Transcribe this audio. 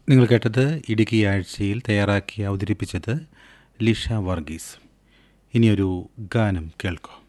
നിങ്ങൾ കേട്ടത് ഇടുക്കി ആഴ്ചയിൽ തയ്യാറാക്കി അവതരിപ്പിച്ചത് ലിഷ വർഗീസ്. ഇനിയൊരു ഗാനം കേൾക്കാം.